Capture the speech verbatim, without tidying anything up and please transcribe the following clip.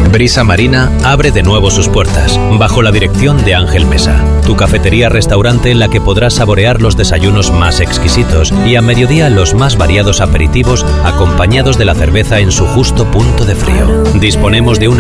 Brisa Marina abre de nuevo sus puertas, bajo la dirección de Ángel Mesa, tu cafetería-restaurante en la que podrás saborear los desayunos más exquisitos y a mediodía los más variados aperitivos acompañados de la cerveza en su justo punto de frío. Disponemos de una